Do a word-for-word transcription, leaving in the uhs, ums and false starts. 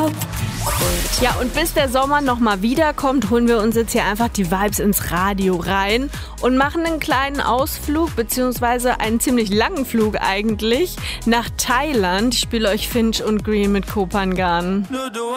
Ja, und bis der Sommer nochmal wiederkommt, holen wir uns jetzt hier einfach die Vibes ins Radio rein und machen einen kleinen Ausflug, beziehungsweise einen ziemlich langen Flug eigentlich, nach Thailand. Ich spiele euch Finch und Green mit Kopangan.